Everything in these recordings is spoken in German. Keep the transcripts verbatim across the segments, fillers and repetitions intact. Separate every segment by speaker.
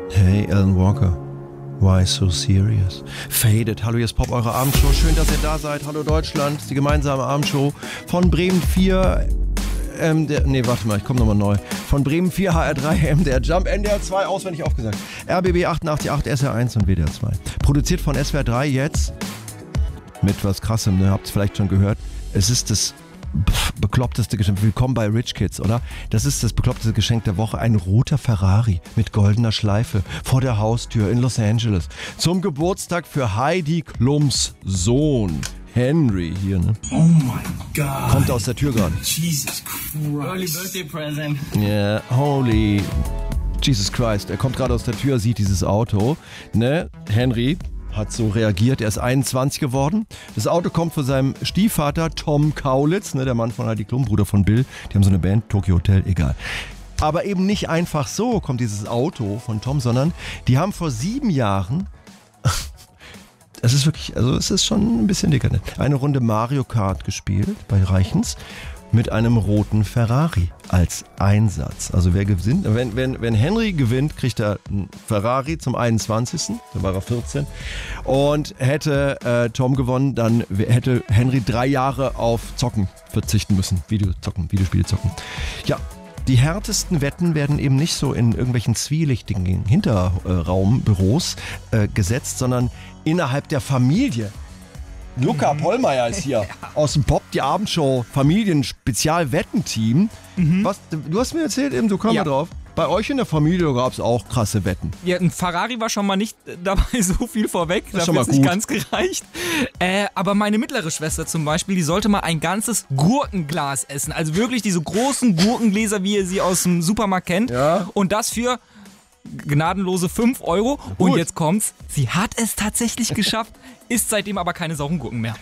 Speaker 1: Hey, Alan Walker. Why so serious? Faded. Hallo, hier ist Pop, eure Abendshow. Schön, dass ihr da seid. Hallo Deutschland. Die gemeinsame Abendshow von Bremen vier. Ähm, der, nee, warte mal, ich komme nochmal neu. Von Bremen vier, H R drei, M D R Jump, N D R zwei, auswendig aufgesagt. R B B achtundachtzig Komma acht, S R eins und W D R zwei. Produziert von S W R drei jetzt mit was Krassem, ne? Habt ihr vielleicht schon gehört. Es ist das bekloppteste Geschenk. Willkommen bei Rich Kids, oder? Das ist das bekloppteste Geschenk der Woche. Ein roter Ferrari mit goldener Schleife vor der Haustür in Los Angeles. Zum Geburtstag für Heidi Klums Sohn. Henry hier, ne?
Speaker 2: Oh mein Gott.
Speaker 1: Kommt aus der Tür gerade.
Speaker 2: Jesus Christ.
Speaker 3: Early birthday present.
Speaker 1: Ja, yeah, holy Jesus Christ. Er kommt gerade aus der Tür, sieht dieses Auto, ne? Henry hat so reagiert, er ist einundzwanzig geworden. Das Auto kommt von seinem Stiefvater Tom Kaulitz, ne, der Mann von Heidi Klum, Bruder von Bill. Die haben so eine Band, Tokyo Hotel, egal. Aber eben nicht einfach so kommt dieses Auto von Tom, sondern die haben vor sieben Jahren, es ist wirklich, also es ist schon ein bisschen dekadent, eine Runde Mario Kart gespielt bei Reichens mit einem roten Ferrari als Einsatz. Also wer gewinnt, wenn, wenn, wenn Henry gewinnt, kriegt er einen Ferrari zum einundzwanzigsten Da war er vierzehn Und hätte äh, Tom gewonnen, dann hätte Henry drei Jahre auf Zocken verzichten müssen. Videozocken, Videospiele zocken. Ja, die härtesten Wetten werden eben nicht so in irgendwelchen zwielichtigen Hinterraumbüros äh, gesetzt, sondern innerhalb der Familie. Luca Pollmeier ist hier aus dem Pop, die Abendshow Familien-Spezial-Wettenteam. Mhm. Was, du hast mir erzählt eben, so kam ja. wir drauf. Bei euch in der Familie gab es auch krasse Wetten.
Speaker 3: Ja, ein Ferrari war schon mal nicht dabei, so viel vorweg.
Speaker 1: Das
Speaker 3: Dafür
Speaker 1: ist
Speaker 3: ist nicht ganz gereicht. Äh, aber meine mittlere Schwester zum Beispiel, die sollte mal ein ganzes Gurkenglas essen. Also wirklich diese großen Gurkengläser, wie ihr sie aus dem Supermarkt kennt.
Speaker 1: Ja.
Speaker 3: Und das für gnadenlose fünf Euro.
Speaker 1: Gut.
Speaker 3: Und jetzt kommt's, sie hat es tatsächlich geschafft, isst seitdem aber keine sauren Gurken mehr.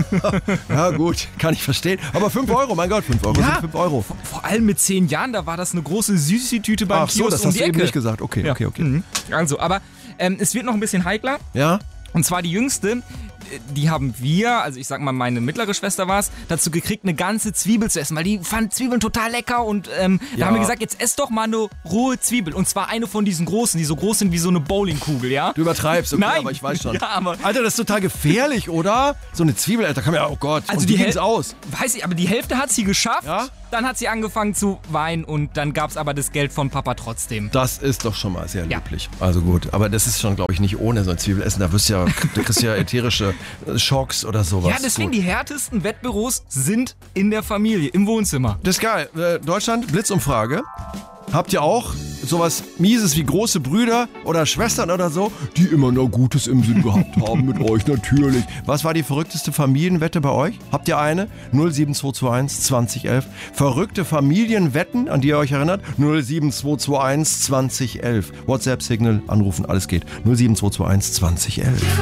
Speaker 1: Ja gut, kann ich verstehen. Aber fünf Euro, mein Gott, fünf Euro
Speaker 3: Ja,
Speaker 1: sind fünf Euro.
Speaker 3: Vor, vor allem mit zehn Jahren, da war das eine große Süßi-Tüte beim
Speaker 1: Ach so,
Speaker 3: Kiosk
Speaker 1: das
Speaker 3: um
Speaker 1: hast
Speaker 3: die
Speaker 1: du eben
Speaker 3: Ecke.
Speaker 1: nicht gesagt. Okay,
Speaker 3: Ja.
Speaker 1: okay, okay.
Speaker 3: Mhm. Also, aber ähm, es wird noch ein bisschen heikler.
Speaker 1: Ja?
Speaker 3: Und zwar die jüngste, die haben wir, also ich sag mal, meine mittlere Schwester war es, dazu gekriegt, eine ganze Zwiebel zu essen, weil die fand Zwiebeln total lecker und ähm,
Speaker 1: Ja.
Speaker 3: da haben wir gesagt, jetzt ess doch mal eine rohe Zwiebel und zwar eine von diesen großen, die so groß sind wie so eine Bowlingkugel, ja?
Speaker 1: Du übertreibst, okay,
Speaker 3: Nein.
Speaker 1: aber ich weiß schon.
Speaker 3: Ja, aber
Speaker 1: Alter, das ist total gefährlich, oder? So eine Zwiebel, Alter, kann man ja, oh Gott,
Speaker 3: Also
Speaker 1: und
Speaker 3: die
Speaker 1: wie ging's
Speaker 3: Häl-
Speaker 1: aus?
Speaker 3: weiß ich, aber die Hälfte hat sie geschafft,
Speaker 1: Ja?
Speaker 3: dann hat sie angefangen zu weinen und dann gab's aber das Geld von Papa trotzdem.
Speaker 1: Das ist doch schon mal sehr
Speaker 3: Ja.
Speaker 1: löblich. Also gut, aber das ist schon, glaube ich, nicht ohne so ein Zwiebelessen. Da wirst du ja, du kriegst ja ätherische Schocks oder sowas.
Speaker 3: Ja, deswegen
Speaker 1: Gut.
Speaker 3: die härtesten Wettbüros sind in der Familie, im Wohnzimmer.
Speaker 1: Das ist geil. Äh, Deutschland, Blitzumfrage. Habt ihr auch sowas Mieses wie große Brüder oder Schwestern oder so, die immer noch Gutes im Sinn gehabt haben mit euch natürlich? Was war die verrückteste Familienwette bei euch? Habt ihr eine? null sieben zwei zwei eins zwanzig elf. Verrückte Familienwetten, an die ihr euch erinnert? null sieben zwei zwei eins zwanzig elf. WhatsApp, Signal, anrufen, alles geht. null sieben zwei zwei eins zwanzig elf.